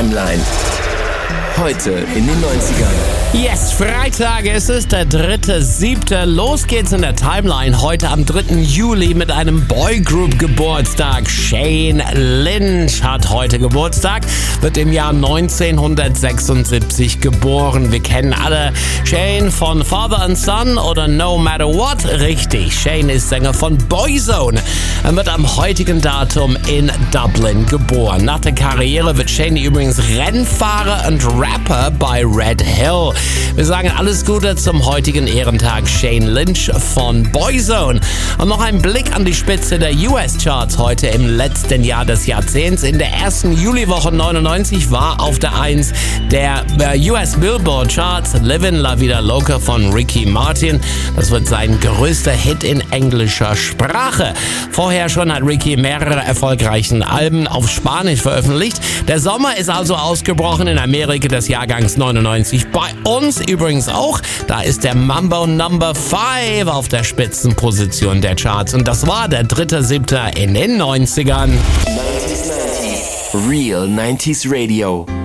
Timeline. Heute in den 90ern. Yes, Freitag ist es, der 3.7. Los geht's in der Timeline. Heute am 3. Juli mit einem Boygroup-Geburtstag. Shane Lynch hat heute Geburtstag, wird im Jahr 1976 geboren. Wir kennen alle Shane von Father and Son oder No Matter What. Richtig, Shane ist Sänger von Boyzone. Er wird am heutigen Datum in Dublin geboren. Nach der Karriere wird Shane übrigens Rennfahrer und Rapper bei Red Hill. Wir sagen alles Gute zum heutigen Ehrentag Shane Lynch von Boyzone. Und noch ein Blick an die Spitze der US-Charts heute im letzten Jahr des Jahrzehnts. In der ersten Juliwoche 99 war auf der 1 der US Billboard Charts Livin' La Vida Loca von Ricky Martin. Das wird sein größter Hit in englischer Sprache. Vorher schon hat Ricky mehrere erfolgreiche Alben auf Spanisch veröffentlicht. Der Sommer ist also ausgebrochen in Amerika des Jahrgangs 99. Bei uns übrigens auch. Da ist der Mambo Number 5 auf der Spitzenposition der Charts. Und das war der 3.7. in den 90ern. 90s. Real 90s Radio.